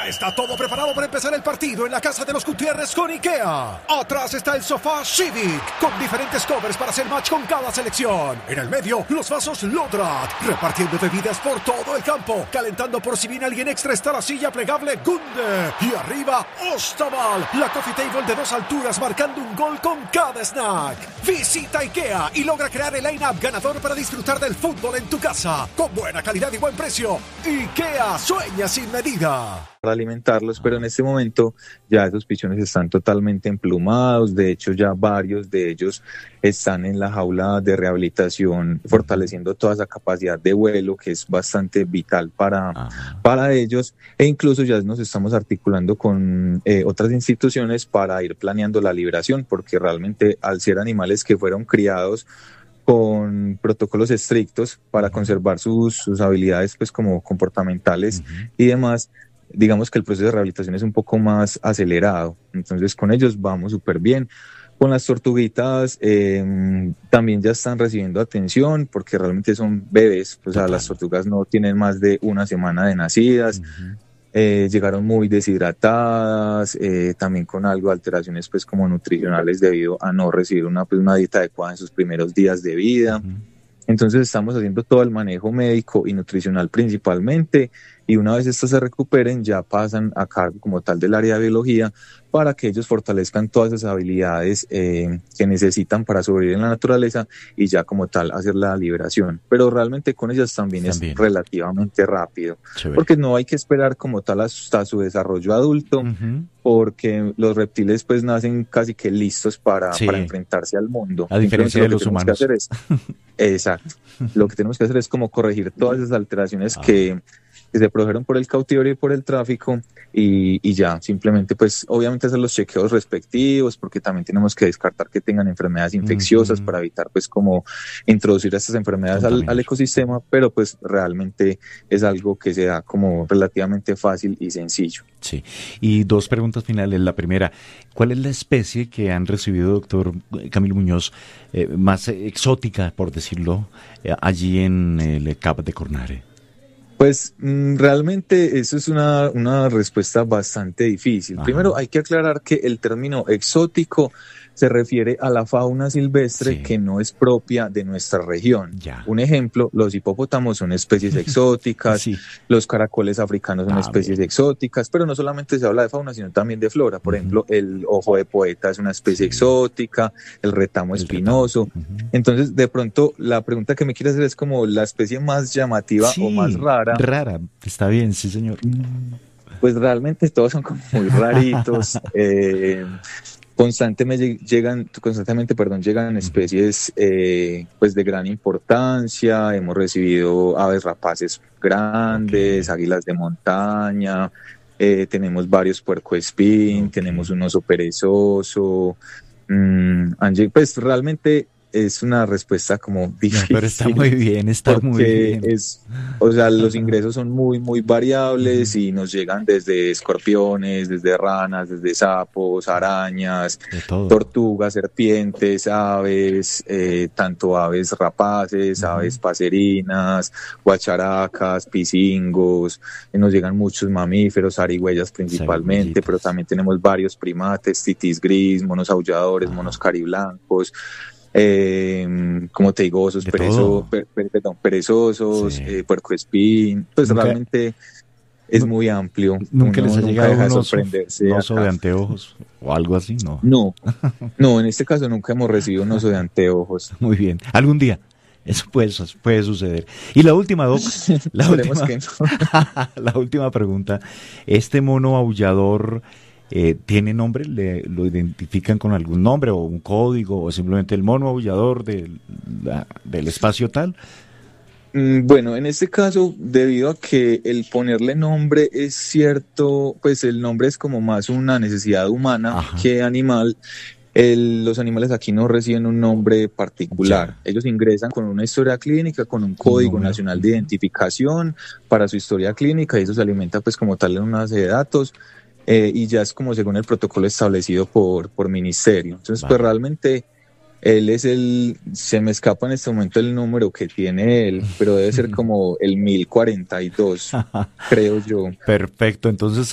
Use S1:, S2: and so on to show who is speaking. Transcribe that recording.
S1: Ya está todo preparado para empezar el partido en la casa de los Gutiérrez con IKEA. Atrás está el sofá Civic, con diferentes covers para hacer match con cada selección. En el medio, los vasos Lodrat, repartiendo bebidas por todo el campo. Calentando por si viene alguien extra está la silla plegable Gunde. Y arriba, Ostaval, la coffee table de 2 alturas marcando un gol con cada snack. Visita IKEA y logra crear el line-up ganador para disfrutar del fútbol en tu casa. Con buena calidad y buen precio. IKEA sueña sin medida.
S2: Para alimentarlos, pero en este momento ya esos pichones están totalmente emplumados. De hecho, ya varios de ellos están en la jaula de rehabilitación, fortaleciendo toda esa capacidad de vuelo que es bastante vital para ellos, e incluso ya nos estamos articulando con otras instituciones para ir planeando la liberación, porque realmente al ser animales que fueron criados con protocolos estrictos para conservar sus habilidades pues como comportamentales y demás, digamos que el proceso de rehabilitación es un poco más acelerado. Entonces con ellos vamos súper bien. Con las tortuguitas también ya están recibiendo atención porque realmente son bebés, o sea, las tortugas no tienen más de una semana de nacidas. Llegaron muy deshidratadas, también con algo de alteraciones pues como nutricionales debido a no recibir una dieta adecuada en sus primeros días de vida. Entonces estamos haciendo todo el manejo médico y nutricional principalmente, y una vez estos se recuperen ya pasan a cargo como tal del área de biología para que ellos fortalezcan todas esas habilidades que necesitan para sobrevivir en la naturaleza y ya como tal hacer la liberación. Pero realmente con ellas también es relativamente rápido. Chévere. Porque no hay que esperar como tal hasta su desarrollo adulto, porque los reptiles pues nacen casi que listos para enfrentarse al mundo.
S3: A diferencia de los humanos.
S2: Exacto. Lo que tenemos que hacer es como corregir todas esas alteraciones que se produjeron por el cautiverio y por el tráfico, y ya, simplemente pues obviamente hacer los chequeos respectivos, porque también tenemos que descartar que tengan enfermedades infecciosas para evitar pues como introducir estas enfermedades al ecosistema, pero pues realmente es algo que se da como relativamente fácil y sencillo.
S3: Sí, y 2 preguntas finales. La primera, ¿cuál es la especie que han recibido, doctor Camilo Muñoz, más exótica, por decirlo, allí en el Cap de Cornare?
S2: Pues realmente eso es una respuesta bastante difícil. Primero hay que aclarar que el término exótico se refiere a la fauna silvestre que no es propia de nuestra región. Un ejemplo, los hipopótamos son especies exóticas, los caracoles africanos son especies exóticas, pero no solamente se habla de fauna, sino también de flora. Por ejemplo, el ojo de poeta es una especie exótica, el retamo espinoso. Entonces, de pronto, la pregunta que me quiere hacer es como la especie más llamativa o más rara.
S3: Rara, está bien, sí, señor.
S2: Pues realmente todos son como muy raritos. Constantemente llegan especies pues de gran importancia. Hemos recibido aves rapaces grandes, águilas de montaña, tenemos varios puercoespín, tenemos un oso perezoso. Pues realmente es una respuesta como difícil.
S3: No, pero está muy bien, muy bien.
S2: O sea, los ingresos son muy, muy variables y nos llegan desde escorpiones, desde ranas, desde sapos, arañas, tortugas, serpientes, aves, tanto aves rapaces, aves paserinas, guacharacas, pisingos, nos llegan muchos mamíferos, zarigüeyas principalmente, pero también tenemos varios primates, titis gris, monos aulladores, monos cariblancos, como te digo, osos perezosos, puercoespín, pues realmente es muy amplio.
S3: ¿Nunca les ha llegado un oso de
S2: acá.
S3: anteojos o algo así?
S2: No, en este caso nunca hemos recibido un oso de anteojos.
S3: Muy bien, algún día eso puede suceder. Y la última, Doc, la última pregunta, ¿este mono aullador tiene nombre? ¿Lo identifican con algún nombre o un código, o simplemente el mono aullador del espacio tal?
S2: Bueno, en este caso, debido a que el ponerle nombre es cierto, pues el nombre es como más una necesidad humana que animal. Los animales aquí no reciben un nombre particular. Ellos ingresan con una historia clínica, con un código nacional de identificación para su historia clínica, y eso se alimenta pues como tal en una base de datos. Y ya es como según el protocolo establecido por ministerio. Entonces, pues realmente él es se me escapa en este momento el número que tiene él, pero debe ser como el 1042, creo yo.
S3: Perfecto, entonces